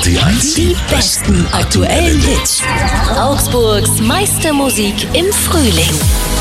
Radio 1. Die besten aktuellen Hits. Augsburgs Meistermusik im Frühling.